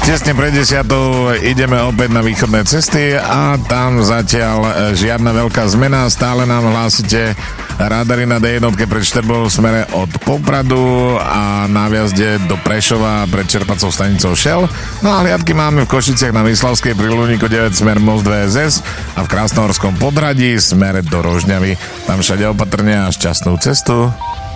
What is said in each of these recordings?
Tesne pred 10 ideme opäť na východné cesty a tam zatiaľ žiadna veľká zmena. Stále nám hlásite radary na D1 pred Štrbou v smere od Popradu a na vjazde do Prešova pred čerpacou stanicou Shell. No a hliadky máme v Košiciach na Výslavskej pri Luníku 9 smer Most VSS a v Krásnohorskom Podhradí smer do Rožňavy. Tam všade opatrne a šťastnú cestu.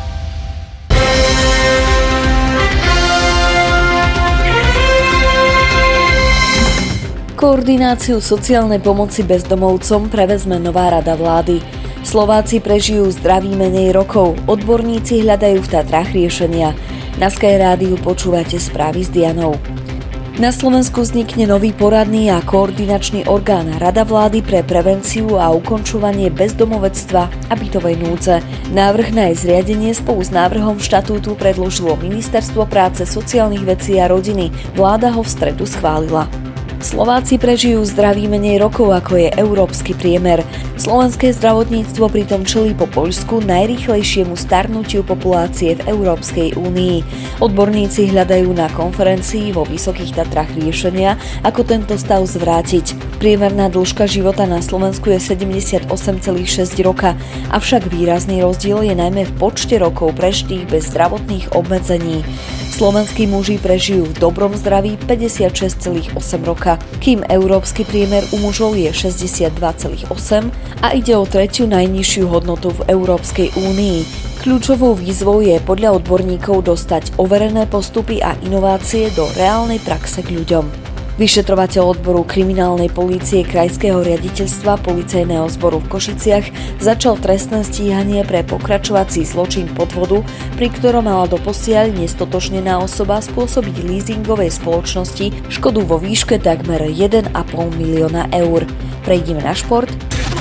Koordináciu sociálnej pomoci bezdomovcom prevezme nová rada vlády. Slováci prežijú zdraví menej rokov, odborníci hľadajú v Tatrách riešenia. Na Sky Rádiu počúvate správy s Dianou. Na Slovensku vznikne nový poradný a koordinačný orgán Rada vlády pre prevenciu a ukončovanie bezdomovectva a bytovej núdze. Návrh na jej zriadenie spolu s návrhom štatútu predložilo Ministerstvo práce, sociálnych vecí a rodiny. Vláda ho v stredu schválila. Slováci prežijú zdraví menej rokov, ako je európsky priemer. Slovenské zdravotníctvo pritom čelí po Poľsku najrýchlejšiemu starnutiu populácie v Európskej únii. Odborníci hľadajú na konferencii vo Vysokých Tatrách riešenia, ako tento stav zvrátiť. Priemerná dĺžka života na Slovensku je 78,6 roka, avšak výrazný rozdiel je najmä v počte rokov prežitých bez zdravotných obmedzení. Slovenskí muži prežijú v dobrom zdraví 56,8 roka, kým európsky priemer u mužov je 62,8 a ide o tretiu najnižšiu hodnotu v Európskej únii. Kľúčovou výzvou je podľa odborníkov dostať overené postupy a inovácie do reálnej praxe k ľuďom. Vyšetrovateľ odboru kriminálnej polície Krajského riaditeľstva Policajného zboru v Košiciach začal trestné stíhanie pre pokračovací zločin podvodu, pri ktorom mala doposiaľ nestotožnená osoba spôsobiť leasingovej spoločnosti škodu vo výške takmer 1,5 milióna eur. Prejdeme na šport.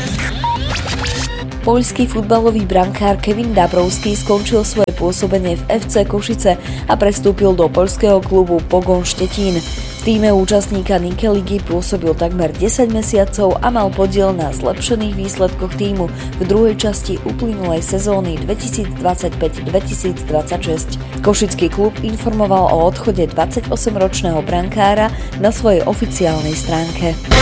Poľský futbalový brankár Kevin Dabrowski skončil svoje pôsobenie v FC Košice a prestúpil do poľského klubu Pogoń Štetín. V tíme účastníka Nike ligy pôsobil takmer 10 mesiacov a mal podiel na zlepšených výsledkoch tímu v druhej časti uplynulej sezóny 2025-2026. Košický klub informoval o odchode 28-ročného brankára na svojej oficiálnej stránke.